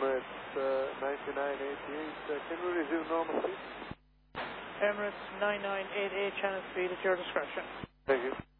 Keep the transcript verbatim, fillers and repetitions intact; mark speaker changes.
Speaker 1: Emirates uh, ninety-nine eighty-eight, uh, can we resume normal speed?
Speaker 2: Emirates nine nine eight eight, channel speed at your discretion.
Speaker 1: Thank you.